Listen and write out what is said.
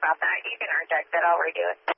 about that. You can reject it. I'll redo it.